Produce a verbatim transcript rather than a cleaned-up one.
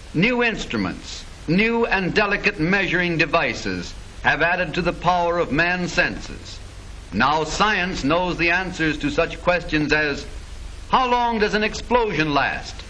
New instruments, new and delicate measuring devices have added to the power of man's senses. Now science knows the answers to such questions as, how long does an explosion last?